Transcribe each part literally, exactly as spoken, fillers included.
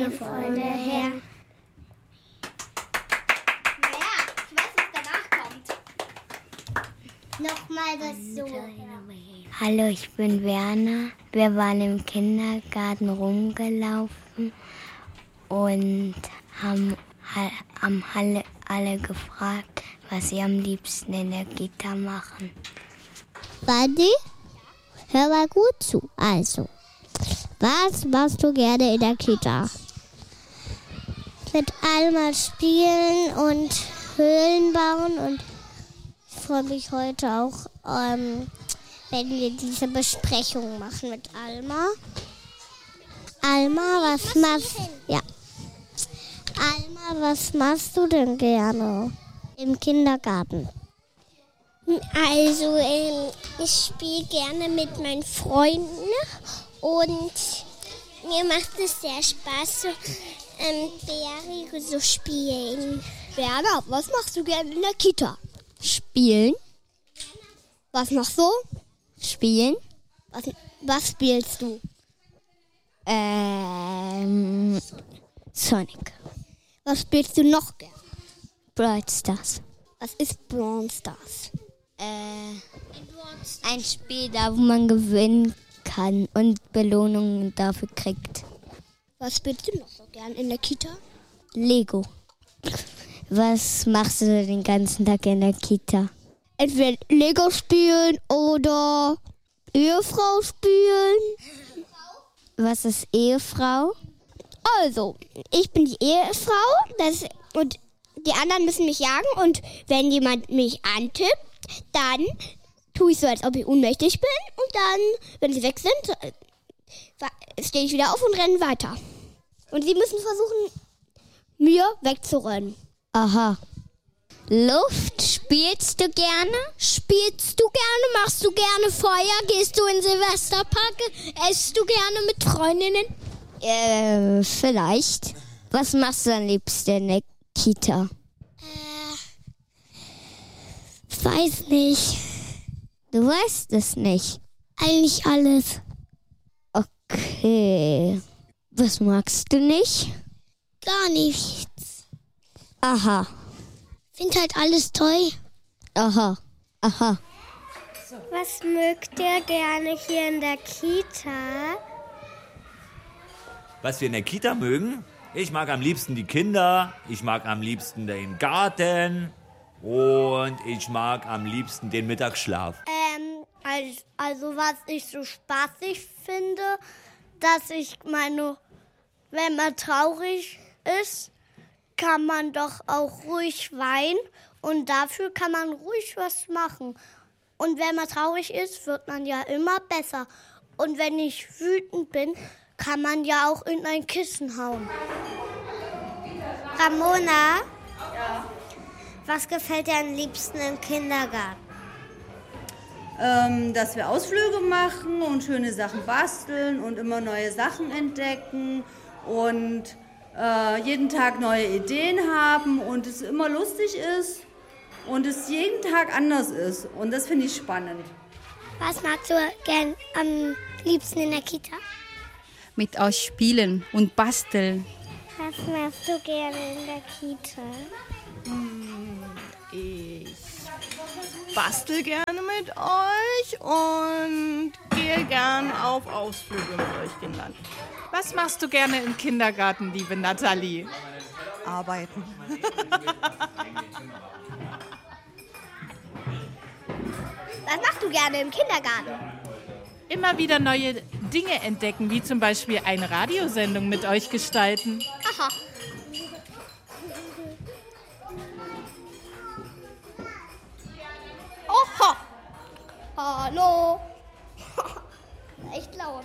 Freunde her. Ja, ich weiß, was danach kommt. Nochmal das so. Hallo, ich bin Werner. Wir waren im Kindergarten rumgelaufen und haben, haben alle, alle gefragt, was sie am liebsten in der Kita machen. Buddy, hör mal gut zu. Also, was machst du gerne in der Kita? Mit Alma spielen und Höhlen bauen. Und ich freue mich heute auch, ähm, wenn wir diese Besprechung machen mit Alma. Alma, was machst du? Ja. Alma, was machst du denn gerne im Kindergarten? Also, ähm, ich spiele gerne mit meinen Freunden und mir macht es sehr Spaß, so ähm, Bärige so spielen. Werner, was machst du gerne in der Kita? Spielen. Was noch so? Spielen. Was, was spielst du? Ähm, Sonic. Was spielst du noch gerne? Brawl Stars. Was ist Brawl Stars? Äh, ein Spiel, da wo man gewinnen kann und Belohnungen dafür kriegt. Was spielst du noch so gern in der Kita? Lego. Was machst du den ganzen Tag in der Kita? Entweder Lego spielen oder Ehefrau spielen. Was ist Ehefrau? Also, ich bin die Ehefrau das, und die anderen müssen mich jagen. Und wenn jemand mich antippt, dann tue ich so, als ob ich ohnmächtig bin. Und dann, wenn sie weg sind, stehe ich wieder auf und renne weiter. Und sie müssen versuchen, mir wegzurennen. Aha. Luft, spielst du gerne? Spielst du gerne? Machst du gerne Feuer? Gehst du in Silvesterparke? Esst du gerne mit Freundinnen? Äh, vielleicht. Was machst du am liebsten in der Kita? Ich weiß nicht. Du weißt es nicht. Eigentlich alles. Okay. Was magst du nicht? Gar nichts. Aha. Find halt alles toll. Aha. Aha. Was mögt ihr gerne hier in der Kita? Was wir in der Kita mögen? Ich mag am liebsten die Kinder, ich mag am liebsten den Garten und ich mag am liebsten den Mittagsschlaf. Ähm, also, also was ich so spaßig finde, dass ich meine, wenn man traurig ist, kann man doch auch ruhig weinen und dafür kann man ruhig was machen. Und wenn man traurig ist, wird man ja immer besser. Und wenn ich wütend bin, kann man ja auch in ein Kissen hauen. Ramona, ja. Was gefällt dir am liebsten im Kindergarten? Ähm, dass wir Ausflüge machen und schöne Sachen basteln und immer neue Sachen entdecken und äh, jeden Tag neue Ideen haben und es immer lustig ist und es jeden Tag anders ist. Und das finde ich spannend. Was magst du gern am liebsten in der Kita? Mit euch spielen und basteln. Was machst du gerne in der Kita? Ich bastel gerne mit euch und gehe gern auf Ausflüge mit euch Kindern. Was machst du gerne im Kindergarten, liebe Nathalie? Arbeiten. Was machst du gerne im Kindergarten? Immer wieder neue Dinge entdecken, wie zum Beispiel eine Radiosendung mit euch gestalten. Aha. Oha. Hallo. Echt laut.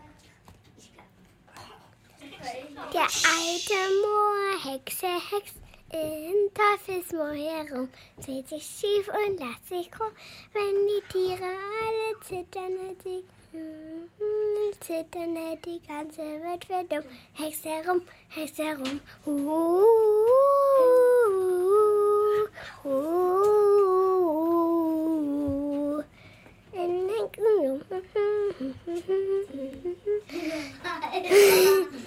Der alte Moor, Hexe, Hex, im Teufelsmoor herum, dreht sich schief und lässt sich krumm, wenn die Tiere alle zittern, die zittern, die ganze Welt wird dumm. Hex herum, Hex herum, uh, uh, uh, uh, in den